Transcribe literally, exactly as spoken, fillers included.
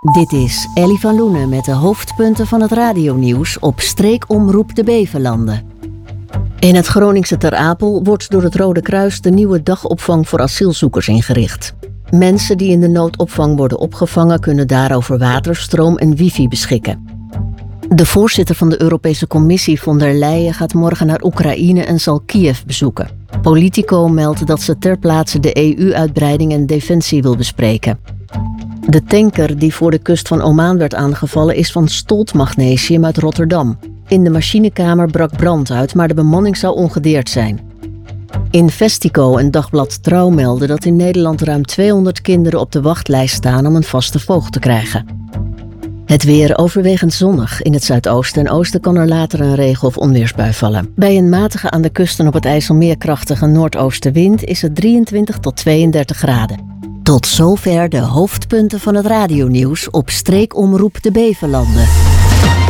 Dit is Ellie van Loenen met de hoofdpunten van het radionieuws op streekomroep de Bevelanden. In het Groningse Ter Apel wordt door het Rode Kruis de nieuwe dagopvang voor asielzoekers ingericht. Mensen die in de noodopvang worden opgevangen kunnen daarover water, stroom en wifi beschikken. De voorzitter van de Europese Commissie von der Leyen gaat morgen naar Oekraïne en zal Kiev bezoeken. Politico meldt dat ze ter plaatse de E U-uitbreiding en defensie wil bespreken. De tanker die voor de kust van Oman werd aangevallen is van Stolt Magnesium uit Rotterdam. In de machinekamer brak brand uit, maar de bemanning zou ongedeerd zijn. Investico en Dagblad Trouw melden dat in Nederland ruim tweehonderd kinderen op de wachtlijst staan om een vaste voogd te krijgen. Het weer overwegend zonnig. In het zuidoosten en oosten kan er later een regen- of onweersbui vallen. Bij een matige aan de kust en op het IJsselmeer krachtige noordoostenwind is het drieëntwintig tot tweeëndertig graden. Tot zover de hoofdpunten van het radionieuws op streekomroep de Bevelanden.